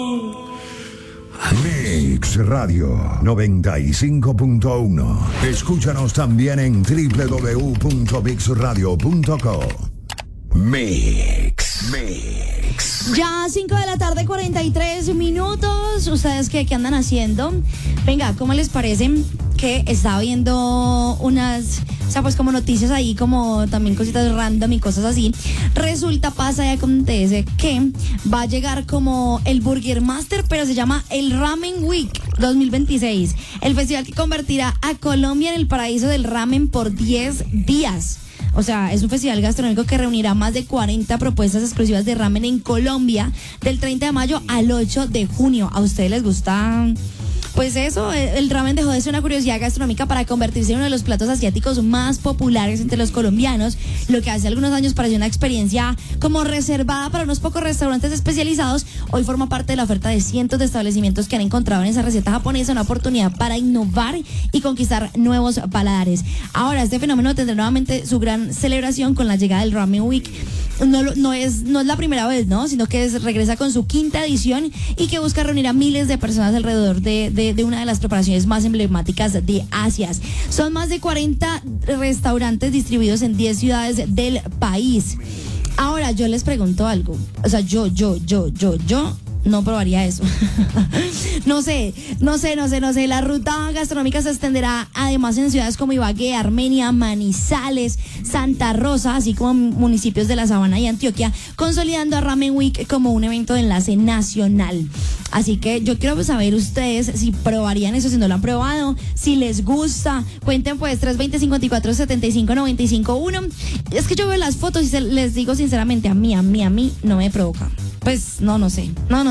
Mix Radio 95.1. Escúchanos también en www.mixradio.co. Mix. Ya 5 de la tarde, 43 minutos. ¿Ustedes qué andan haciendo? Venga, ¿cómo les parece que estaba viendo unas, o sea, pues como noticias ahí, como también cositas random y cosas así? Resulta, pasa y acontece que va a llegar como el Burger Master, pero se llama el Ramen Week 2026. El festival que convertirá a Colombia en el paraíso del ramen por 10 días. O sea, es un festival gastronómico que reunirá más de 40 propuestas exclusivas de ramen en Colombia del 30 de mayo al 8 de junio. ¿A ustedes les gusta? Pues eso, el ramen dejó de ser una curiosidad gastronómica para convertirse en uno de los platos asiáticos más populares entre los colombianos, lo que hace algunos años pareció una experiencia como reservada para unos pocos restaurantes especializados. Hoy forma parte de la oferta de cientos de establecimientos que han encontrado en esa receta japonesa una oportunidad para innovar y conquistar nuevos paladares. Ahora, este fenómeno tendrá nuevamente su gran celebración con la llegada del Ramen Week. No es la primera vez, ¿no? Sino que regresa con su quinta edición y que busca reunir a miles de personas alrededor de una de las preparaciones más emblemáticas de Asia. Son más de 40 restaurantes distribuidos en 10 ciudades del país. Ahora, yo les pregunto algo. O sea, yo no probaría eso. No sé. La ruta gastronómica se extenderá además en ciudades como Ibagué, Armenia, Manizales, Santa Rosa, así como municipios de La Sabana y Antioquia, consolidando a Ramen Week como un evento de enlace nacional. Así que yo quiero saber ustedes si probarían eso, si no lo han probado, si les gusta. Cuenten pues 320-54-75-95-1. Es que yo veo las fotos y les digo sinceramente, a mí no me provoca. Pues no sé. No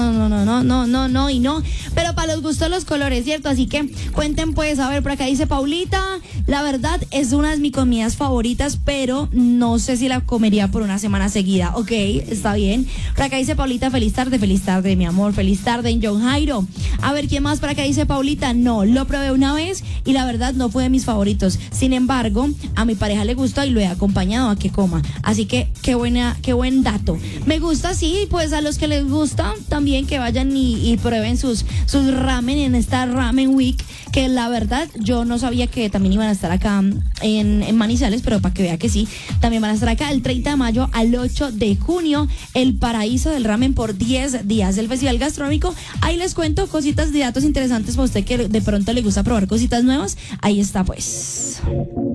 y no. Pero para los gustos los colores, ¿cierto? Así que cuenten pues, a ver, por acá dice Paulita, la verdad es una de mis comidas favoritas, pero no sé si la comería por una semana seguida. Ok, está bien. Por acá dice Paulita, feliz tarde, mi amor, feliz tarde en John Jairo. A ver, ¿quién más? Por acá dice Paulita, no, lo probé una vez y la verdad no fue de mis favoritos. Sin embargo, a mi pareja le gustó y lo he acompañado a que coma. Así que qué buen dato. Me gusta, sí, pues a los que les gusta también que vayan y prueben sus ramen en esta Ramen Week, que la verdad yo no sabía que también iban a estar acá en Manizales, pero para que vea que sí, también van a estar acá el 30 de mayo al 8 de junio, el paraíso del ramen por 10 días, el festival gastronómico. Ahí les cuento cositas de datos interesantes para usted que de pronto le gusta probar cositas nuevas. Ahí está pues.